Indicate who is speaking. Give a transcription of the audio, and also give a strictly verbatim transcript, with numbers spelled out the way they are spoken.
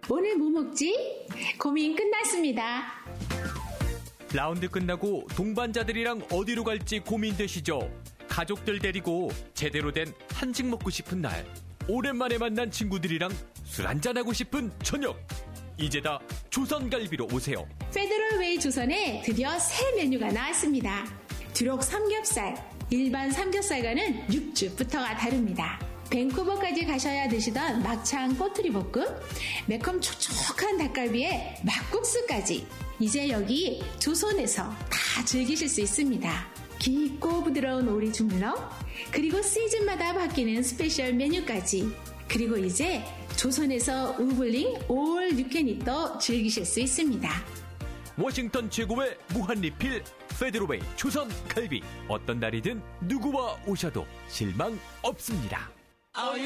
Speaker 1: 오늘 뭐 먹지? 고민 끝났습니다.
Speaker 2: 라운드 끝나고 동반자들이랑 어디로 갈지 고민되시죠? 가족들 데리고 제대로 된 한식 먹고 싶은 날, 오랜만에 만난 친구들이랑 술 한잔하고 싶은 저녁, 이제다 조선갈비로 오세요.
Speaker 1: 페더럴웨이 조선에 드디어 새 메뉴가 나왔습니다. 두록 삼겹살, 일반 삼겹살과는 육즙부터가 다릅니다. 밴쿠버까지 가셔야 드시던 막창 꼬투리 볶음, 매콤 촉촉한 닭갈비에 막국수까지 이제 여기 조선에서 다 즐기실 수 있습니다. 깊고 부드러운 오리 주물럭, 그리고 시즌마다 바뀌는 스페셜 메뉴까지, 그리고 이제 조선에서 우블링 올 유캔잇도 즐기실 수 있습니다.
Speaker 2: 워싱턴 최고의 무한리필 페더럴웨이 조선 갈비, 어떤 날이든 누구와 오셔도 실망 없습니다.